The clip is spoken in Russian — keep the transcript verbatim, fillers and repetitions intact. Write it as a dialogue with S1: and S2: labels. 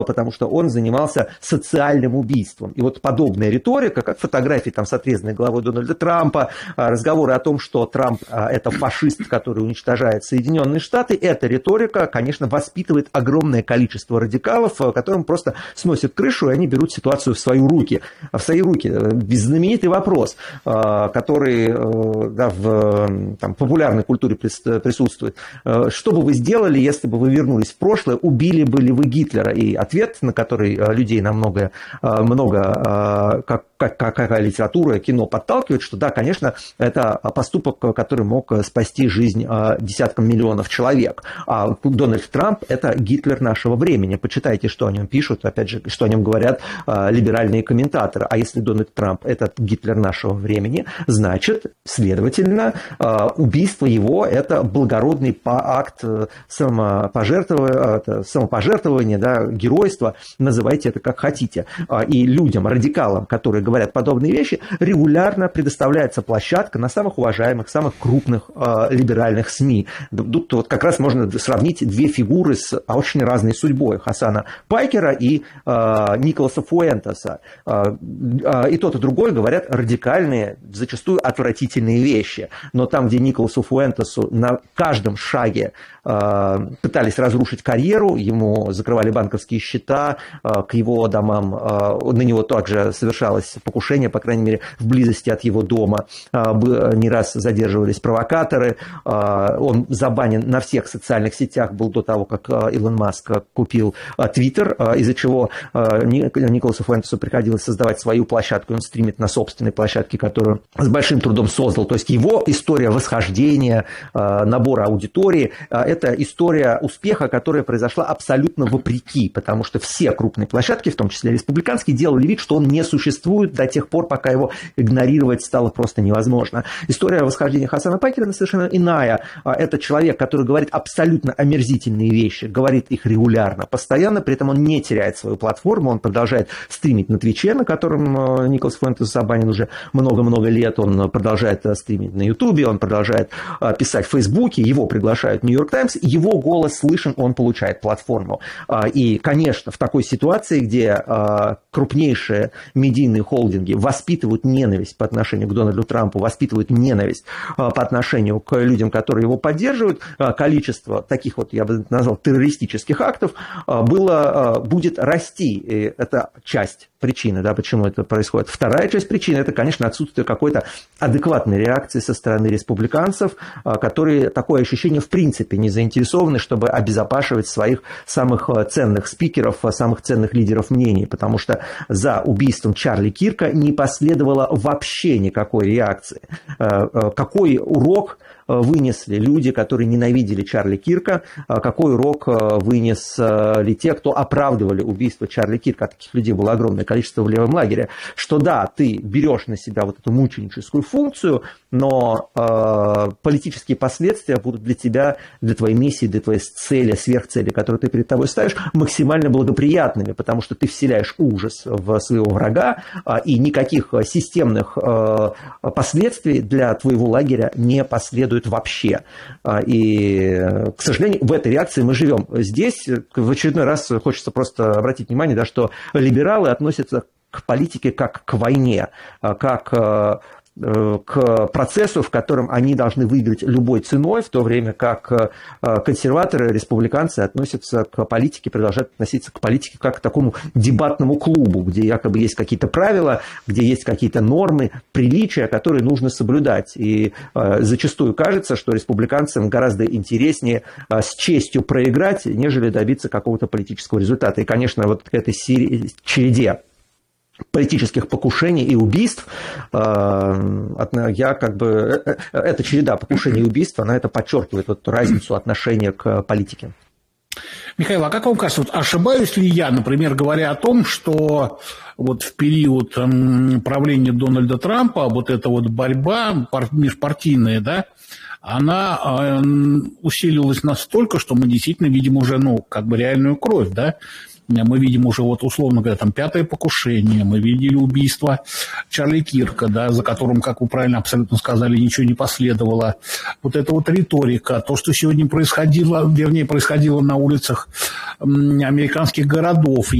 S1: потому что он занимался социальным убийством. И вот подобная риторика, как фотографии там, с отрезанной головой Дональда Трампа, разговоры о том, что Трамп – это фашист, который уничтожает Соединенные Штаты, эта риторика, конечно, воспитывает огромное количество радикалов, которым просто сносят крышу, и они берут ситуацию в свои руки. В свои руки. Знаменитый вопрос, который да, в там, популярной культуре присутствует. Что бы вы сделали, если бы вы вернулись в прошлое, убили бы ли вы Гитлера? И ответ, на который людей намного, много, как, как, какая литература, кино подталкивает, что да, конечно, это поступок, который мог спасти жизнь десяткам миллионов человек. А Дональд Трамп – это Гитлер нашего времени. Почитайте, что о нем пишут, опять же, что о нем говорят либеральные комментаторы. А если Дональд Трамп – это Гитлер нашего времени, значит, следовательно, убийство его – это благородный акт самопожертвования, самопожертвования, да, геройства, называйте это как хотите. И людям, радикалам, которые говорят подобные вещи, регулярно предоставляется площадка на самых уважаемых, самых крупных э, либеральных СМИ. Тут вот как раз можно сравнить две фигуры с очень разной судьбой. Хасана Пайкера и э, Николаса Фуэнтеса. Э, э, и тот, и другой говорят радикальные, зачастую отвратительные вещи. Но там, где Николасу Фуэнтесу на каждом шаге э, пытались разрушить карьеру, ему закрывали банковские счета, э, к его домам, э, на него также совершалось покушение, по крайней мере, в близости от его дома. Не раз задерживались провокаторы. Он забанен на всех социальных сетях был до того, как Илон Маск купил Твиттер, из-за чего Николасу Фуэнтесу приходилось создавать свою площадку. Он стримит на собственной площадке, которую с большим трудом создал. То есть его история восхождения, набора аудитории – это история успеха, которая произошла абсолютно вопреки, потому что все крупные площадки, в том числе республиканские, делали вид, что он не существует до тех пор, пока его игнорировать стало просто невозможно. История восхождения Хасана Пайкера совершенно иная. Это человек, который говорит абсолютно омерзительные вещи, говорит их регулярно, постоянно, при этом он не теряет свою платформу, он продолжает стримить на Твиче, на котором Николас Фуэнтес забанен уже много-много лет, он продолжает стримить на Ютубе, он продолжает писать в Фейсбуке, его приглашают в Нью-Йорк Таймс, его голос слышен, он получает платформу. И, конечно, в такой ситуации, где крупнейшие медийные холдинги воспитывают ненависть по отношению к Дональду Трампу, воспитывают ненависть по отношению к людям, которые его поддерживают, количество таких вот, я бы назвал, террористических актов было, будет расти. И это часть причины, да, почему это происходит. Вторая часть причины – это, конечно, отсутствие какой-то адекватной реакции со стороны республиканцев, которые такое ощущение в принципе не заинтересованы, чтобы обезопашивать своих самых ценных спикеров, самых ценных лидеров мнений, потому что за убийством Чарли Кирка не последовало вообще никакой реакции. Какой урок вынесли люди, которые ненавидели Чарли Кирка, какой урок вынесли те, кто оправдывали убийство Чарли Кирка, таких людей было огромное количество в левом лагере, что да, ты берешь на себя вот эту мученическую функцию, но э, политические последствия будут для тебя, для твоей миссии, для твоей цели, сверхцели, которую ты перед тобой ставишь, максимально благоприятными, потому что ты вселяешь ужас в своего врага, э, и никаких системных э, последствий для твоего лагеря не последует вообще. И, к сожалению, в этой реакции мы живем. Здесь в очередной раз хочется просто обратить внимание, да, что либералы относятся к политике как к войне, как к процессу, в котором они должны выиграть любой ценой, в то время как консерваторы, республиканцы относятся к политике, продолжают относиться к политике как к такому дебатному клубу, где якобы есть какие-то правила, где есть какие-то нормы, приличия, которые нужно соблюдать. И зачастую кажется, что республиканцам гораздо интереснее с честью проиграть, нежели добиться какого-то политического результата. И, конечно, вот к этой череде политических покушений и убийств, я как бы, эта череда покушений и убийств, она это подчеркивает, вот разницу отношения к политике.
S2: Михаил, а как вам кажется, вот ошибаюсь ли я, например, говоря о том, что вот в период правления Дональда Трампа вот эта вот борьба межпартийная, да, она усилилась настолько, что мы действительно видим уже, ну, как бы реальную кровь, да, Мы видим уже, вот условно говоря, там пятое покушение, мы видели убийство Чарли Кирка, да, за которым, как вы правильно абсолютно сказали, ничего не последовало. Вот эта вот риторика, то, что сегодня происходило, вернее, происходило на улицах американских городов,